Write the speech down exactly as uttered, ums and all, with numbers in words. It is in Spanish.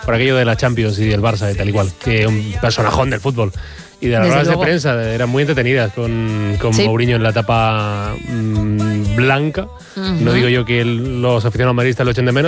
por aquello de la Champions y del Barça y tal y cual, que un personajón del fútbol. Y de las Desde ruedas luego. de prensa eran muy entretenidas con, con Sí. Mourinho en la etapa mmm, blanca. Ujú. No digo yo que el- los aficionados madridistas lo echen de menos,